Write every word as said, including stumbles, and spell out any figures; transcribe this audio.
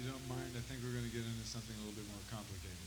don't mind, I think we're going to get into something a little bit more complicated.